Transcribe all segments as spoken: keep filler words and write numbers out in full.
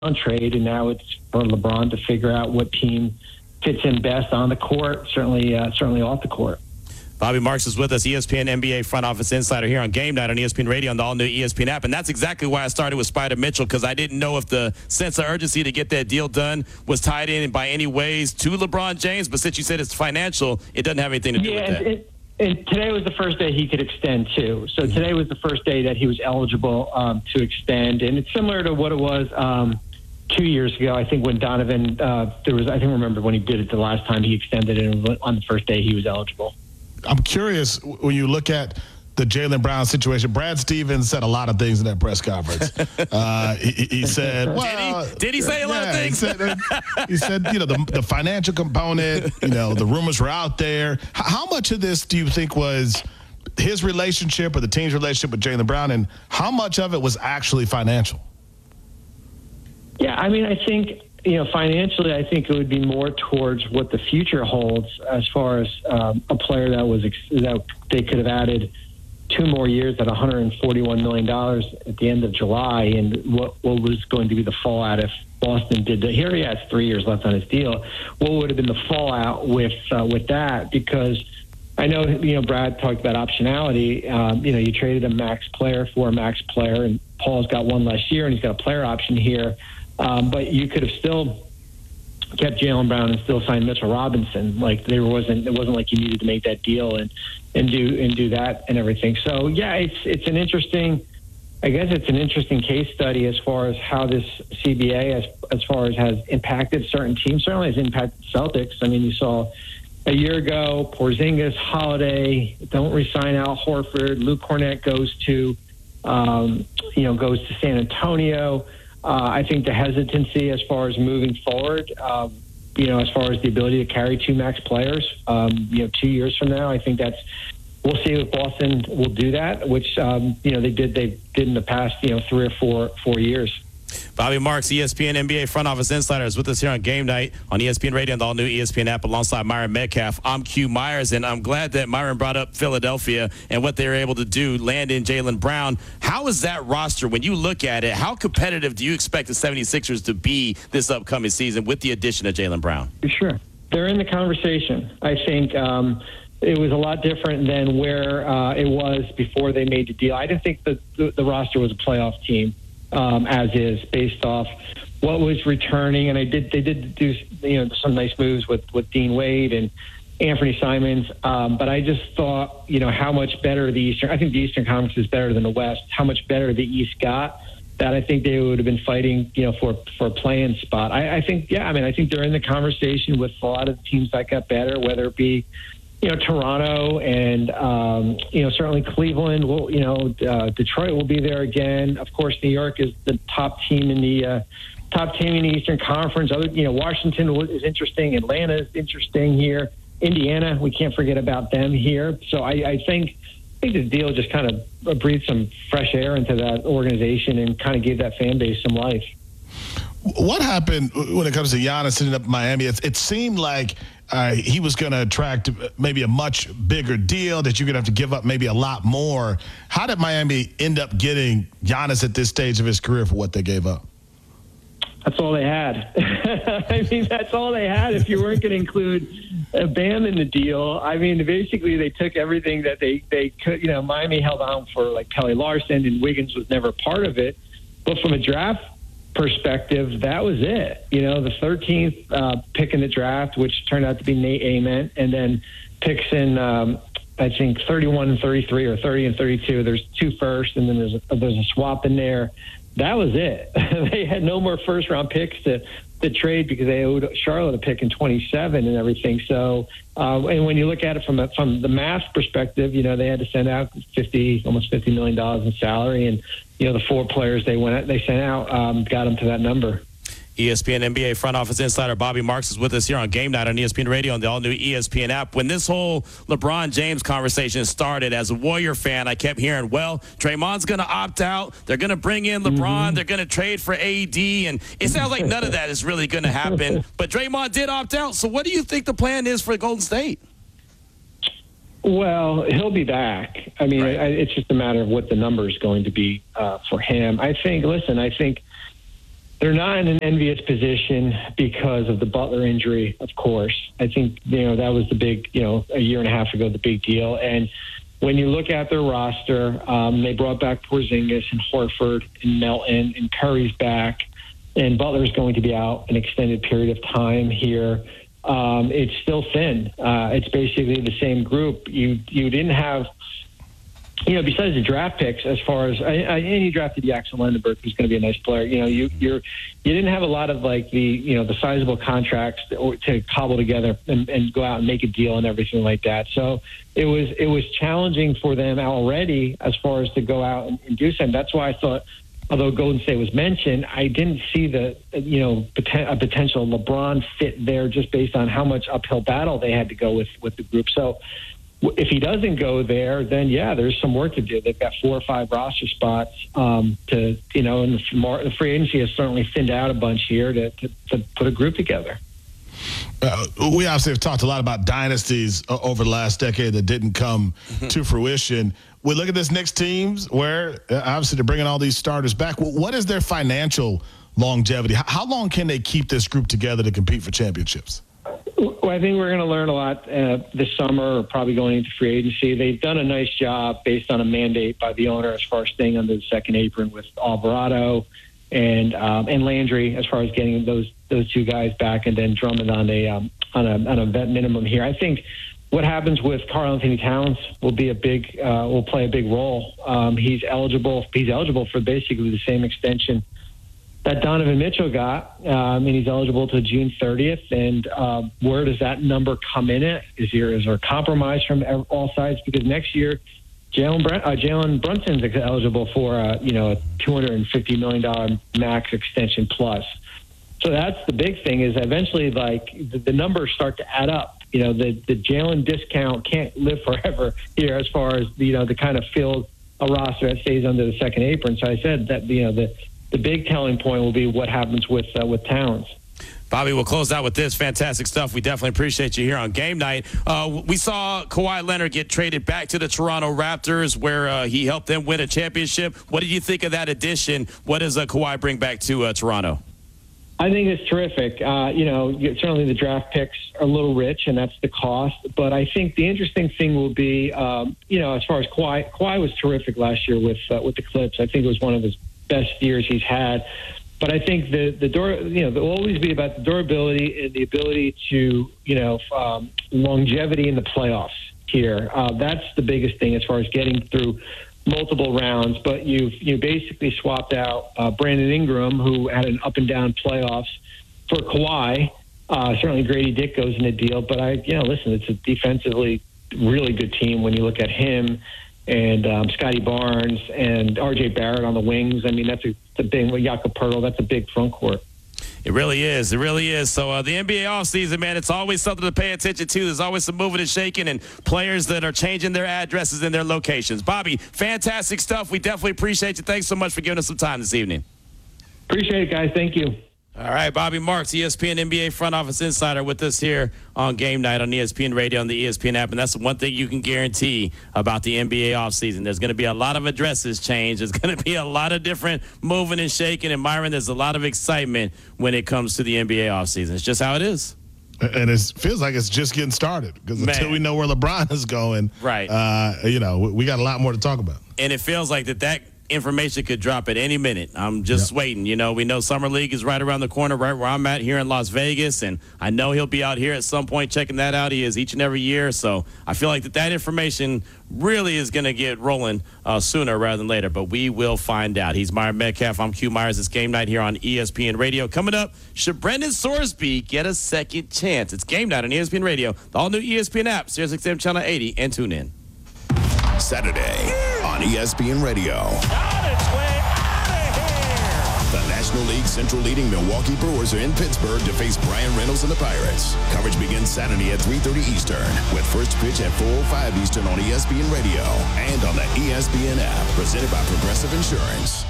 trade, and now it's for LeBron to figure out what team fits in best on the court, certainly uh, certainly off the court. Bobby Marks is with us, E S P N N B A front office insider here on Game Night on E S P N Radio on the all-new E S P N app. And that's exactly why I started with Spider Mitchell, because I didn't know if the sense of urgency to get that deal done was tied in by any ways to LeBron James. But since you said it's financial, it doesn't have anything to do yeah, with that. It, and today was the first day he could extend, too. So today was the first day that he was eligible um, to extend. And it's similar to what it was um, two years ago. I think when Donovan, uh, there was, I think remember when he did it the last time he extended it, and on the first day he was eligible. I'm curious, when you look at the Jaylen Brown situation, Brad Stevens said a lot of things in that press conference. Uh, he, he said, well. Did he, did he say a lot yeah, of things? He said, he said, you know, the, the financial component, you know, the rumors were out there. How much of this do you think was his relationship or the team's relationship with Jaylen Brown, and how much of it was actually financial? Yeah, I mean, I think, you know, financially, I think it would be more towards what the future holds as far as um, a player that was ex- that they could have added two more years at one hundred forty-one million dollars at the end of July, and what, what was going to be the fallout if Boston did that. Here he has three years left on his deal. What would have been the fallout with uh, with that? Because I know, you know, Brad talked about optionality. Um, you know, you traded a max player for a max player, and Paul's got one last year, and he's got a player option here. Um, but you could have still kept Jaylen Brown and still signed Mitchell Robinson. Like there wasn't, it wasn't like you needed to make that deal and, and do and do that and everything. So yeah, it's it's an interesting. I guess it's an interesting case study as far as how this C B A, as as far as has impacted certain teams. Certainly has impacted Celtics. I mean, you saw a year ago, Porzingis, Holiday don't resign Al Horford. Luke Cornett goes to, um, you know, goes to San Antonio. Uh, I think the hesitancy as far as moving forward, um, you know, as far as the ability to carry two max players, um, you know, two years from now, I think that's, we'll see if Boston will do that, which, um, you know, they did, they did in the past, you know, three or four, four years. Bobby Marks, E S P N N B A front office insider, is with us here on Game Night on E S P N Radio and the all-new E S P N app alongside Myron Metcalf. I'm Q Myers, and I'm glad that Myron brought up Philadelphia and what they were able to do, land in Jaylen Brown. How is that roster, when you look at it, how competitive do you expect the seventy-sixers to be this upcoming season with the addition of Jaylen Brown? Sure. They're in the conversation. I think um, it was a lot different than where uh, it was before they made the deal. I didn't think that the, the roster was a playoff team. Um, as is, based off what was returning, and I did. They did do, you know, some nice moves with, with Dean Wade and Anthony Simons. Um, but I just thought, you know, how much better the Eastern. I think the Eastern Conference is better than the West. How much better the East got, that I think they would have been fighting, you know, for for a play-in spot. I, I think, yeah, I mean, I think they're in the conversation with a lot of the teams that got better, whether it be, you know, Toronto and, um, you know, certainly Cleveland will, you know, uh, Detroit will be there again. Of course, New York is the top team in the uh, top team in the Eastern Conference. Other, you know, Washington is interesting. Atlanta is interesting here. Indiana, we can't forget about them here. So I, I think, I think the deal just kind of breathed some fresh air into that organization and kind of gave that fan base some life. What happened when it comes to Giannis ending up in Miami? It, it seemed like uh, he was going to attract maybe a much bigger deal, that you're going to have to give up maybe a lot more. How did Miami end up getting Giannis at this stage of his career for what they gave up? That's all they had. I mean, that's all they had if you weren't going to include uh, Bam in the deal. I mean, basically they took everything that they, they could. You know, Miami held on for like Kelly Larson, and Wiggins was never part of it. But from a draft perspective, that was it. You know, the thirteenth uh, pick in the draft, which turned out to be Nate Ament, and then picks in, um, I think, thirty-one and thirty-three or thirty and thirty-two. There's two first, and then there's a, there's a swap in there. That was it. They had no more first-round picks to, to trade because they owed Charlotte a pick in twenty-seven and everything. So, uh, and when you look at it from a, from the math perspective, you know, they had to send out fifty, almost fifty million dollars in salary, and you know, the four players they went, they sent out um, got them to that number. E S P N N B A front office insider Bobby Marks is with us here on Game Night on E S P N Radio and the all-new E S P N app. When this whole LeBron James conversation started, as a Warrior fan, I kept hearing, well, Draymond's going to opt out. They're going to bring in LeBron. Mm-hmm. They're going to trade for A D. And it sounds like none of that is really going to happen. But Draymond did opt out. So what do you think the plan is for Golden State? Well, he'll be back. I mean, right. I, it's just a matter of what the number is going to be uh, for him. I think, listen, I think they're not in an envious position because of the Butler injury, of course. I think, you know, that was the big, you know, a year and a half ago, the big deal. And when you look at their roster, um, they brought back Porzingis and Horford and Melton, and Curry's back, and Butler's going to be out an extended period of time here. Um, it's still thin. Uh, it's basically the same group. You you didn't have, you know, besides the draft picks, as far as I, I, and you drafted Jackson Lendenberg, who's going to be a nice player. You know, you you're you didn't have a lot of like the you know the sizable contracts to, to cobble together and, and go out and make a deal and everything like that. So it was it was challenging for them already as far as to go out and, and do something. That's why I thought, although Golden State was mentioned, I didn't see the you know poten- a potential LeBron fit there just based on how much uphill battle they had to go with with the group. So if he doesn't go there, then yeah, there's some work to do. They've got four or five roster spots um, to, you know, and the free agency has certainly thinned out a bunch here to, to, to put a group together. Uh, we obviously have talked a lot about dynasties over the last decade that didn't come mm-hmm. to fruition. We look at this Knicks teams where uh, obviously they're bringing all these starters back. What is their financial longevity? How long can they keep this group together to compete for championships? Well, I think we're going to learn a lot uh, this summer, or probably going into free agency. They've done a nice job based on a mandate by the owner as far as staying under the second apron with Alvarado and um, and Landry, as far as getting those those two guys back, and then Drummond on a um, on a on a vet minimum here. I think what happens with Karl-Anthony Towns will be a big uh, will play a big role. Um, he's eligible. He's eligible for basically the same extension that Donovan Mitchell got, um, and he's eligible to June thirtieth. And uh, where does that number come in at? Is there, is there a compromise from all sides? Because next year, Jalen Brun- uh, Jalen Brunson's eligible for uh, you know a two hundred fifty million dollars max extension plus. So that's the big thing, is eventually like the, the numbers start to add up. You know, the, the Jalen discount can't live forever here as far as, you know, the kind of field a roster that stays under the second apron. So I said that, you know, the The big telling point will be what happens with uh, with Towns. Bobby, we'll close out with this. Fantastic stuff. We definitely appreciate you here on Game Night. Uh, we saw Kawhi Leonard get traded back to the Toronto Raptors, where uh, he helped them win a championship. What did you think of that addition? What does uh, Kawhi bring back to uh, Toronto? I think it's terrific. Uh, you know, certainly the draft picks are a little rich, and that's the cost. But I think the interesting thing will be, um, you know, as far as Kawhi, Kawhi was terrific last year with uh, with the Clips. I think it was one of his best years he's had. But I think the the door, you know, there will always be about the durability and the ability to, you know, um, longevity in the playoffs here. Uh, that's the biggest thing as far as getting through multiple rounds. But you've you basically swapped out uh, Brandon Ingram, who had an up and down playoffs, for Kawhi. Uh, certainly Grady Dick goes in the deal, but I, you know, listen, it's a defensively really good team when you look at him and um, Scotty Barnes and R J Barrett on the wings. I mean, that's a, a big, with Jakob Poeltl, that's a big front court. It really is. It really is. So uh, the N B A offseason, man, it's always something to pay attention to. There's always some moving and shaking and players that are changing their addresses and their locations. Bobby, fantastic stuff. We definitely appreciate you. Thanks so much for giving us some time this evening. Appreciate it, guys. Thank you. All right, Bobby Marks, E S P N N B A front office insider with us here on Game Night on E S P N Radio and the E S P N app. And that's the one thing you can guarantee about the N B A offseason. There's going to be a lot of addresses changed. There's going to be a lot of different moving and shaking. And, Myron, there's a lot of excitement when it comes to the N B A offseason. It's just how it is. And it feels like it's just getting started, because until we know where LeBron is going, right? Uh, you know, we got a lot more to talk about. And it feels like that that information could drop at any minute. I'm just yep. waiting. You know, we know Summer League is right around the corner, right where I'm at here in Las Vegas, and I know he'll be out here at some point checking that out. He is each and every year, so I feel like that that information really is going to get rolling uh, sooner rather than later, but we will find out. He's Myron Metcalf. I'm Q Myers. It's Game Night here on E S P N Radio. Coming up, should Brendan Sorsby get a second chance? It's Game Night on E S P N Radio, the all-new E S P N app, Sirius X M Channel eighty, and tune in. Saturday on E S P N Radio. On its way out of here. The National League Central leading Milwaukee Brewers are in Pittsburgh to face Brian Reynolds and the Pirates. Coverage begins Saturday at three thirty Eastern, with first pitch at four oh five Eastern on E S P N Radio and on the E S P N app, presented by Progressive Insurance.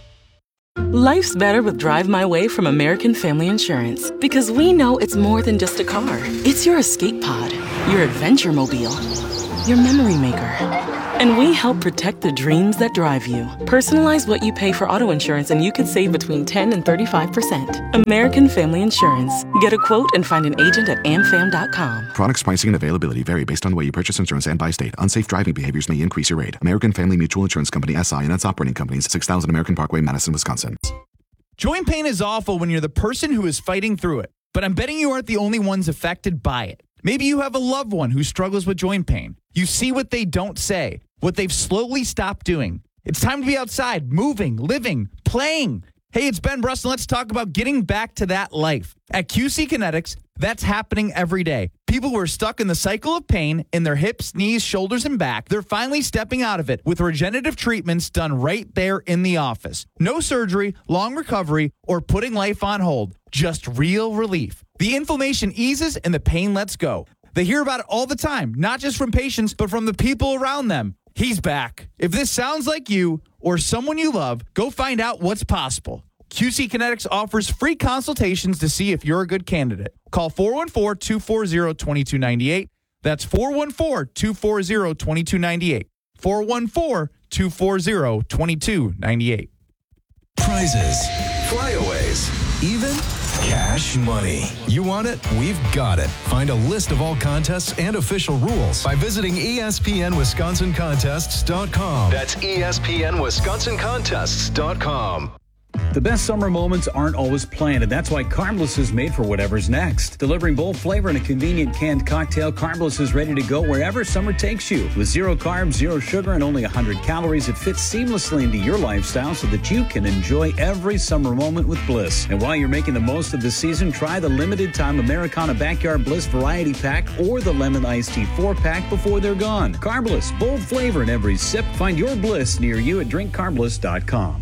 Life's better with Drive My Way from American Family Insurance, because we know it's more than just a car. It's your escape pod, your adventure mobile, your memory maker. And we help protect the dreams that drive you. Personalize what you pay for auto insurance and you could save between ten and thirty-five percent. American Family Insurance. Get a quote and find an agent at am fam dot com. Products, pricing, and availability vary based on the way you purchase insurance and by state. Unsafe driving behaviors may increase your rate. American Family Mutual Insurance Company, S I and its operating companies, six thousand American Parkway, Madison, Wisconsin. Joint pain is awful when you're the person who is fighting through it, but I'm betting you aren't the only ones affected by it. Maybe you have a loved one who struggles with joint pain. You see what they don't say, what they've slowly stopped doing. It's time to be outside, moving, living, playing. Hey, it's Ben Brust, and let's talk about getting back to that life. At Q C Kinetics, that's happening every day. People who are stuck in the cycle of pain in their hips, knees, shoulders, and back, they're finally stepping out of it with regenerative treatments done right there in the office. No surgery, long recovery, or putting life on hold. Just real relief. The inflammation eases and the pain lets go. They hear about it all the time, not just from patients, but from the people around them. He's back. If this sounds like you or someone you love, go find out what's possible. Q C Kinetics offers free consultations to see if you're a good candidate. Call four one four, two four zero, two two nine eight. That's four one four, two four zero, two two nine eight. four one four, two four zero, two two nine eight. Prizes, flyaways, even cash money. You want it? We've got it. Find a list of all contests and official rules by visiting E S P N Wisconsin Contests dot com. That's E S P N Wisconsin Contests dot com. The best summer moments aren't always planned, and that's why Carbless is made for whatever's next. Delivering bold flavor in a convenient canned cocktail, Carbless is ready to go wherever summer takes you. With zero carbs, zero sugar, and only one hundred calories, it fits seamlessly into your lifestyle so that you can enjoy every summer moment with Bliss. And while you're making the most of the season, try the limited-time Americana Backyard Bliss Variety Pack or the Lemon Iced Tea four-pack before they're gone. Carbless, bold flavor in every sip. Find your Bliss near you at drink carbless dot com.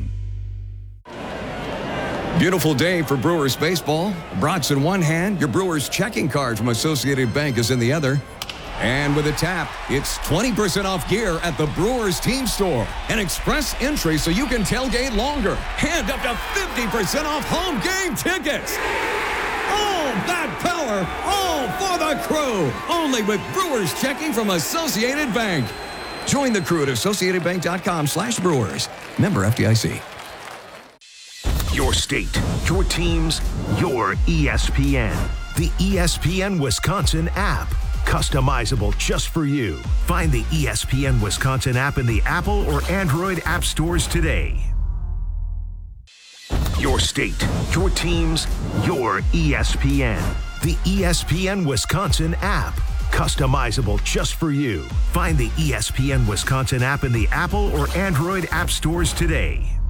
Beautiful day for Brewers baseball. Brats in one hand, your Brewers checking card from Associated Bank is in the other. And with a tap, it's twenty percent off gear at the Brewers team store. An express entry so you can tailgate longer. And up to fifty percent off home game tickets. All that power, all for the crew. Only with Brewers checking from Associated Bank. Join the crew at associated bank dot com slash brewers. Member F D I C. Your state, your teams, your E S P N. The E S P N Wisconsin app. Customizable just for you. Find the E S P N Wisconsin app in the Apple or Android app stores today. Your state, your teams, your E S P N. The E S P N Wisconsin app. Customizable just for you. Find the E S P N Wisconsin app in the Apple or Android app stores today.